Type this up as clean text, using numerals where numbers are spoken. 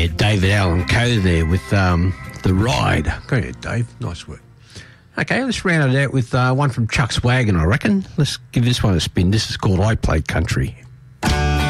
Yeah, David Allen Coe there with The Ride. Go ahead, Dave. Nice work. Okay, let's round it out with one from Chuck Swaggin, I reckon. Let's give this one a spin. This is called I Play Country.